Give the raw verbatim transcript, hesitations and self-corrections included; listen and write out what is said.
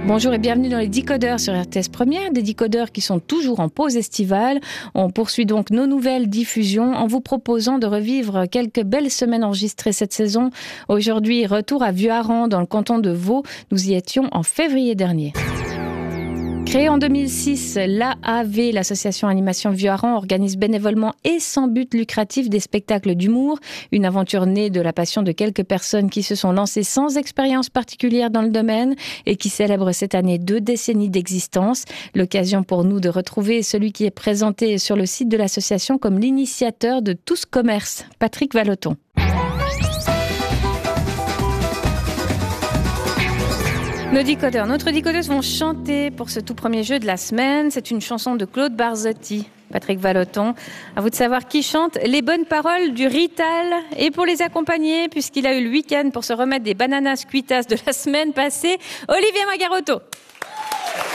Bonjour et bienvenue dans les Décodeurs sur R T S Première, des Décodeurs qui sont toujours en pause estivale. On poursuit donc nos nouvelles diffusions en vous proposant de revivre quelques belles semaines enregistrées cette saison. Aujourd'hui, retour à Vieux-Hareng dans le canton de Vaud. Nous y étions en février dernier. Créée en deux mille six, l'A A V, l'association Animation Vieux-Hareng, organise bénévolement et sans but lucratif des spectacles d'humour. Une aventure née de la passion de quelques personnes qui se sont lancées sans expérience particulière dans le domaine et qui célèbrent cette année deux décennies d'existence. L'occasion pour nous de retrouver celui qui est présenté sur le site de l'association comme l'initiateur de tout ce commerce, Patrick Vallotton. Nos décodeurs, notre décodeuse vont chanter pour ce tout premier jeu de la semaine. C'est une chanson de Claude Barzotti. Patrick Vallotton, à vous de savoir qui chante les bonnes paroles du Rital. Et pour les accompagner, puisqu'il a eu le week-end pour se remettre des bananas cuitas de la semaine passée, Olivier Magarotto.